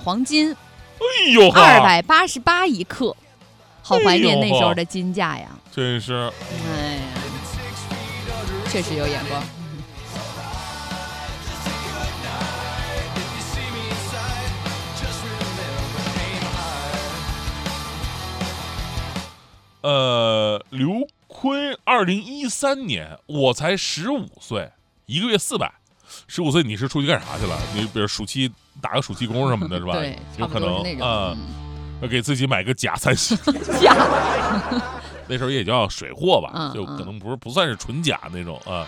黄金哎呦 ，288一克，好怀念那时候的金价呀！ 真是， 哎呀，确实有眼光。 刘坤，2013年我才15岁，1个月400，15岁你是出去干啥去了？你比如暑期打个暑期工什么的，是吧？ 对， 有可能那种给自己买个假30， 假， 那时候也叫水货吧，就可能不算是纯假那种啊。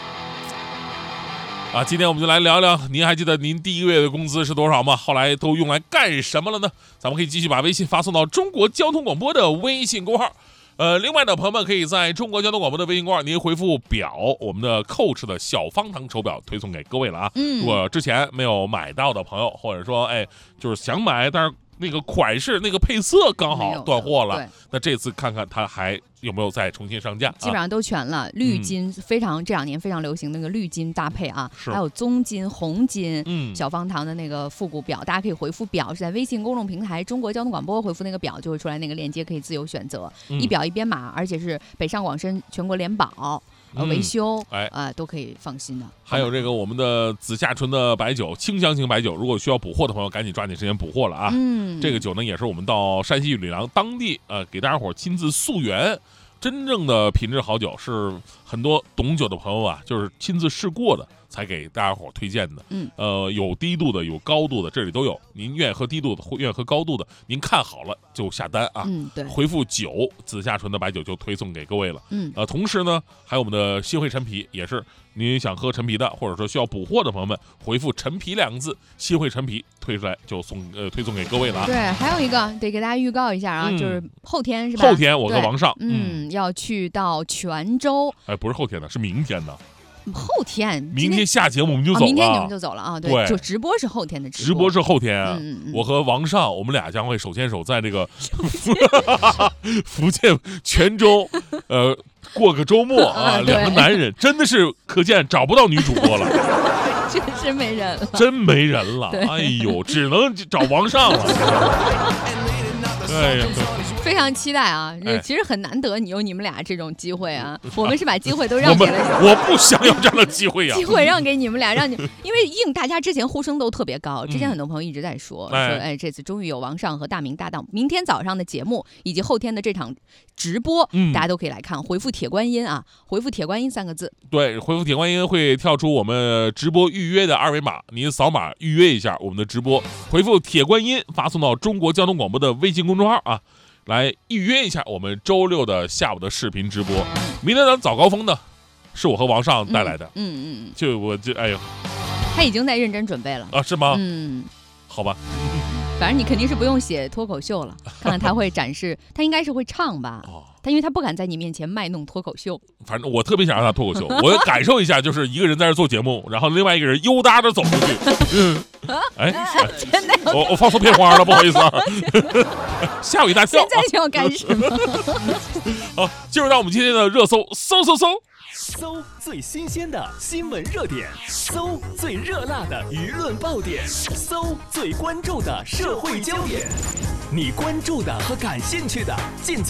今天我们就来聊聊，您还记得您第1个月的工资是多少吗？后来都用来干什么了呢？咱们可以继续把微信发送到中国交通广播的微信公号。另外的朋友们可以在中国交通广播的微信公号，您回复表，我们的 Coach 的小方糖手表推送给各位了啊。如果之前没有买到的朋友，或者说就是想买，但是那个款式那个配色刚好断货了，那这次看看它还有没有再重新上架， 基本上都全了。绿金这2年非常流行那个绿金搭配啊，还有棕金、红金，小方糖的那个复古表，大家可以回复表，是在微信公众平台中国交通广播回复那个表，就会出来那个链接，可以自由选择，一表一编码，而且是北上广深全国联保。维修，都可以放心的。 还有这个我们的紫霞醇的白酒，清香型白酒，如果需要补货的朋友，赶紧抓紧时间补货了啊！这个酒呢，也是我们到山西吕梁当地给大家伙亲自溯源，真正的品质好酒是很多懂酒的朋友啊，就是亲自试过的才给大家伙推荐的。有低度的，有高度的，这里都有。您愿意喝低度的，愿意喝高度的，您看好了就下单啊。 对， 回复酒，紫霞醇的白酒就推送给各位了。同时呢，还有我们的新会陈皮，也是您想喝陈皮的，或者说需要补货的朋友们，回复陈皮2个字，新会陈皮推出来就推送给各位了。 对，还有一个得给大家预告一下啊，就是后天是吧？ 后天我和王上， 要去到泉州。 不是后天的，是明天的。 后天， 明天下节目我们就走了。 明天你们就走了啊？对，就直播是后天的直播是后天啊。我和王上，我们俩将会手牵手在这个福建泉州，过个周末啊。2个男人真的是可见找不到女主播了， 确实没人了， 真没人了。哎呦，只能找王上了。哎呀， 非常期待啊！其实很难得有你们俩这种机会啊。我们是把机会都让给了我不想要这样的机会呀。 机会让给你们俩，因为大家之前呼声都特别高，之前很多朋友一直在说，这次终于有王上和大明搭档，明天早上的节目以及后天的这场直播，大家都可以来看。回复铁观音啊，回复铁观音3个字。对， 回复铁观音会跳出我们直播预约的2维码，您扫码预约一下我们的直播，回复铁观音发送到中国交通广播的微信公众号啊。来预约一下我们周6的下午的视频直播。明天咱早高峰的是我和王上带来的。哎呦， 他已经在认真准备了啊？是吗？好吧。 反正你肯定是不用写脱口秀了，看看他会展示，他应该是会唱吧？他因为他不敢在你面前卖弄脱口秀。 反正我特别想让他脱口秀，我感受一下，就是一个人在这做节目，然后另外一个人悠搭着走出去。 真的？ 我放错片花了，不好意思啊，吓我一大跳。 现在就要开始吗？ 好，进入到我们今天的热搜， 搜最新鲜的新闻热点，搜最热辣的舆论爆点，搜最关注的社会焦点。你关注的和感兴趣的，尽在